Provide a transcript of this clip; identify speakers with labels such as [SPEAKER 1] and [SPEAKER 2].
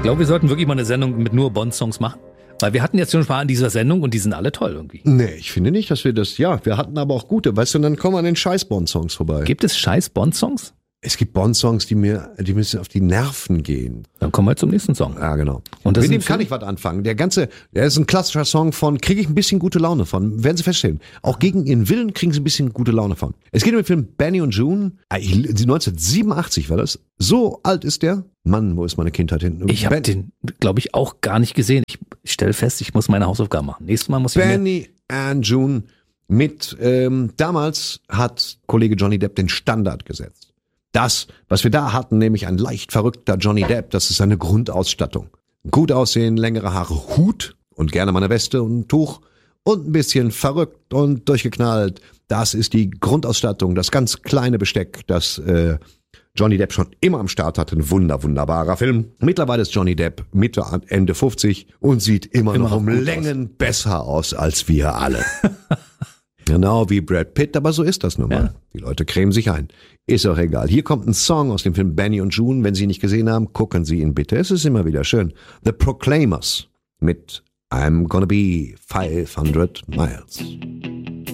[SPEAKER 1] Ich glaube, wir sollten wirklich mal eine Sendung mit nur Bond-Songs machen. Weil wir hatten jetzt schon mal in dieser Sendung und die sind alle toll irgendwie.
[SPEAKER 2] Nee, ich finde nicht, dass wir das, wir hatten aber auch gute, weißt du, und dann kommen wir an den scheiß Bond-Songs vorbei.
[SPEAKER 1] Gibt es scheiß Bond-Songs?
[SPEAKER 2] Es gibt Bond-Songs, die müssen auf die Nerven gehen.
[SPEAKER 1] Dann kommen wir zum nächsten Song.
[SPEAKER 2] Ja, genau.
[SPEAKER 1] Und das
[SPEAKER 2] mit dem
[SPEAKER 1] ist ein
[SPEAKER 2] kann ich was anfangen. Der ist ein klassischer Song von, kriege ich ein bisschen gute Laune von. Werden Sie feststellen. Auch gegen Ihren Willen kriegen Sie ein bisschen gute Laune von. Es geht um den Film Benny und June. 1987 war das. So alt ist der. Mann, wo ist meine Kindheit hin?
[SPEAKER 1] Ich habe den, glaube ich, auch gar nicht gesehen. Ich stelle fest, ich muss meine Hausaufgaben machen. Nächstes Mal muss ich
[SPEAKER 2] Benny and June mit, damals hat Kollege Johnny Depp den Standard gesetzt. Das, was wir da hatten, nämlich ein leicht verrückter Johnny Depp, das ist seine Grundausstattung. Gut aussehen, längere Haare, Hut und gerne mal eine Weste und ein Tuch und ein bisschen verrückt und durchgeknallt. Das ist die Grundausstattung, das ganz kleine Besteck, das Johnny Depp schon immer am Start hatte. Ein wunderbarer Film. Mittlerweile ist Johnny Depp Mitte, Ende 50 und sieht immer noch um Längen besser aus als wir alle. Genau wie Brad Pitt, aber so ist das nun mal. Ja. Die Leute cremen sich ein. Ist auch egal. Hier kommt ein Song aus dem Film Benny und June. Wenn Sie ihn nicht gesehen haben, gucken Sie ihn bitte. Es ist immer wieder schön. The Proclaimers mit I'm Gonna Be 500 Miles.